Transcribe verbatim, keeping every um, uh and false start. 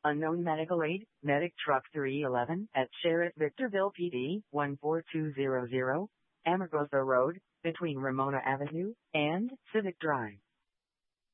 Unknown medical aid, medic truck three eleven at Sheriff Victorville P D, one four two zero zero, Amargosa Road, between Ramona Avenue and Civic Drive.